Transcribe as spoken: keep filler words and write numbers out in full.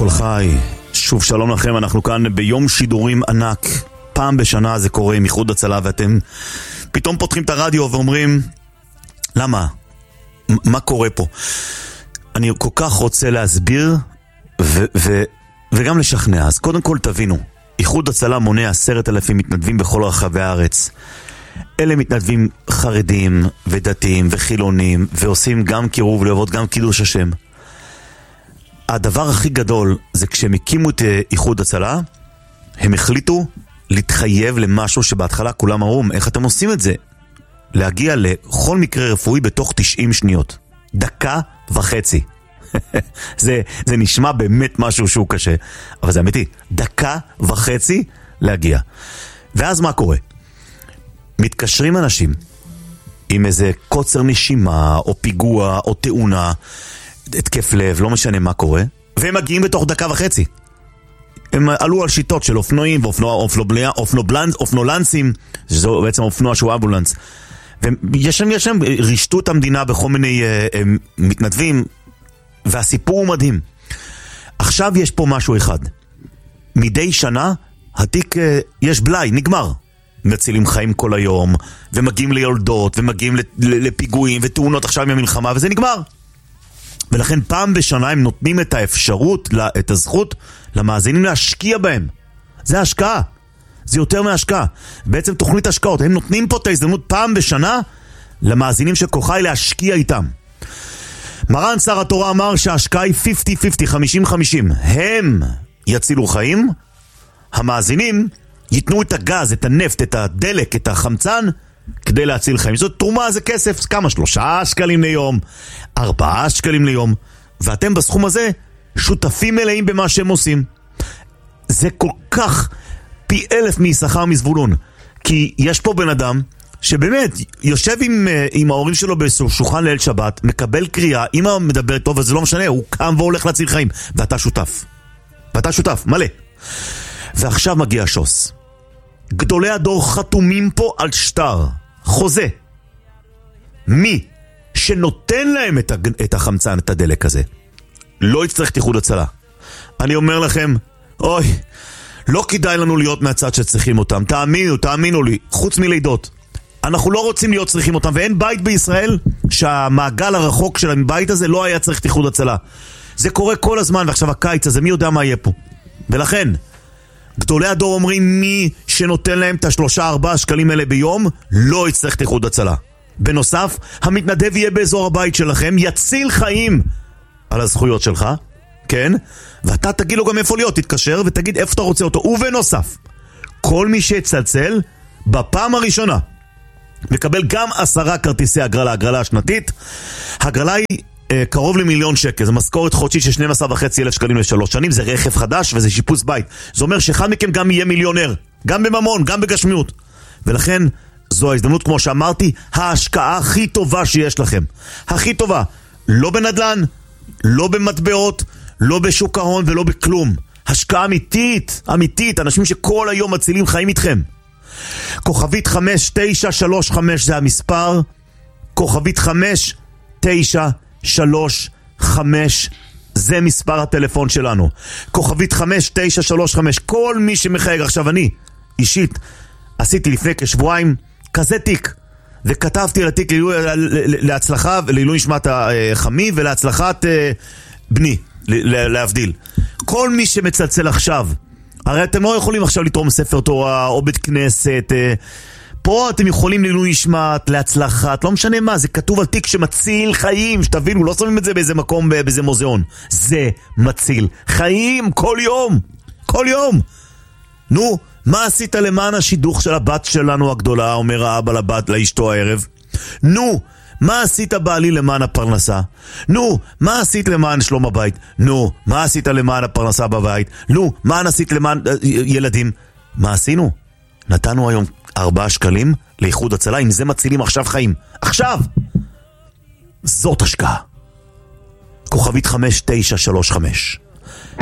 כל חי, שוב שלום לכם, אנחנו כאן ביום שידורים ענק. פעם בשנה זה קורה עם איחוד הצלה, ואתם פתאום פותחים את הרדיו ואומרים, למה? מה קורה פה? אני כל כך רוצה להסביר ו- ו- וגם לשכנע. אז קודם כל תבינו, איחוד הצלה מונה עשרת אלפים מתנדבים בכל רחבי הארץ. אלה מתנדבים חרדים ודתיים וחילונים, ועושים גם קירוב לבבות, גם קידוש השם. הדבר הכי גדול זה כשהם הקימו את איחוד הצלה, הם החליטו להתחייב למשהו שבהתחלה כולם אמרו, איך אתם עושים את זה? להגיע לכל מקרה רפואי בתוך תשעים שניות. דקה וחצי. זה, זה נשמע באמת משהו שהוא קשה, אבל זה אמיתי. דקה וחצי להגיע. ואז מה קורה? מתקשרים אנשים עם איזה קוצר נשימה, או פיגוע, או תאונה, התקף לב, לא משנה מה קורה, והם מגיעים בתוך דקה וחצי. הם עלו על שיטות של אופנועים ואופנולנסים, שזו בעצם אופנוע שהוא אמבולנס. ויש שם, יש שם, רשתו את המדינה בכל מיני uh, uh, מתנדבים, והסיפור הוא מדהים. עכשיו יש פה משהו אחד. מדי שנה, התיק, uh, יש בלי, נגמר. מצילים חיים כל היום, ומגיעים ליולדות, ומגיעים לפיגועים, ותאונות עכשיו מהמלחמה, וזה נגמר. ולכן פעם בשנה הם נותנים את האפשרות, את הזכות, למאזינים להשקיע בהם. זה השקעה. זה יותר מהשקעה. בעצם תוכנית השקעות. הם נותנים פה את ההזדמנות פעם בשנה, למאזינים של כוחי להשקיע איתם. מרן שר התורה אמר שההשקעה היא חמישים חמישים, חמישים חמישים. הם יצילו חיים, המאזינים ייתנו את הגז, את הנפט, את הדלק, את החמצן, כדי להציל חיים. זאת תרומה, זה כסף, כמה? שלושה שקלים ליום, ארבעה שקלים ליום, ואתם בסכום הזה שותפים מלאים במה שהם עושים. זה כל כך פי אלף משכר מזבולון, כי יש פה בן אדם שבאמת יושב עם, עם ההורים שלו בשולחן ליל שבת, מקבל קריאה, אמא מדברת טוב, אז זה לא משנה, הוא קם והולך להציל חיים, ואתה שותף. ואתה שותף, מלא. ועכשיו מגיע שוס. גדולי הדור חתומים פה על שטר, חוזה. מי שנותן להם את, הג... את החמצן, את הדלק הזה, לא יצטרך איחוד הצלה. אני אומר לכם, אוי, לא כדאי לנו להיות מהצד שצריכים אותם. תאמינו, תאמינו לי, חוץ מלידות. אנחנו לא רוצים להיות צריכים אותם, ואין בית בישראל שהמעגל הרחוק של הבית הזה לא היה צריך איחוד הצלה. זה קורה כל הזמן, ועכשיו הקיץ הזה, מי יודע מה יהיה פה. ולכן, גדולי הדור אומרים, מי שנותן להם את השלושה ארבעה שקלים האלה ביום, לא יצטרך איחוד הצלה. בנוסף, המתנדב יהיה באזור הבית שלכם, יציל חיים על הזכויות שלך, כן? ואתה תגיד לו גם איפה להיות, תתקשר ותגיד איפה אתה רוצה אותו. ובנוסף, כל מי שיצלצל בפעם הראשונה, מקבל גם עשרה כרטיסי הגרלה, הגרלה השנתית. הגרלה היא אה, קרוב למיליון שקל, זה משכורת חודשית של שנים עשר וחצי אלף שקלים לשלוש שנים, זה רכב חדש וזה שיפוץ בית. זה אומר שאחד מכם גם יהיה מיליונר, גם בממון, גם בגשמיות. ולכן זו ההזדמנות, כמו שאמרתי, ההשקעה הכי טובה שיש לכם. הכי טובה. לא בנדלן, לא במטבעות, לא בשוק ההון ולא בכלום. השקעה אמיתית, אמיתית, אנשים שכל היום מצילים חיים איתכם. כוכבית חמש תשע שלוש חמש זה המספר, כוכבית חמש תשע שלוש חמש זה מספר הטלפון שלנו. כוכבית חמש תשע שלוש חמש. כל מי שמחייג עכשיו, אני אישית עשיתי לפני כשבועיים כזה תיק, וכתבתי על התיק להצלחה ולעילוי נשמת חמי ולהצלחת בני, להבדיל. כל מי שמצלצל עכשיו, הרי אתם לא יכולים עכשיו לתרום ספר תורה או בית כנסת, פה אתם יכולים לעילוי נשמת, להצלחת, לא משנה מה, זה כתוב על תיק שמציל חיים, שתבינו, לא שמים את זה באיזה מקום, באיזה מוזיאון. זה מציל חיים כל יום, כל יום. נו, מה עשית למען השידוך של הבת שלנו הגדולה, אומר האבא לבת, לאשתו הערב? נו, מה עשית בעלי למען הפרנסה? נו, מה עשית למען שלום הבית? נו, מה עשית למען הפרנסה בבית? נו, מה עשית למען uh, ילדים? מה עשינו? נתנו היום ארבעה שקלים לאיחוד הצלה, עם זה מצילים עכשיו חיים. עכשיו! זאת השקעה. כוכבית חמש תשע שלוש חמש.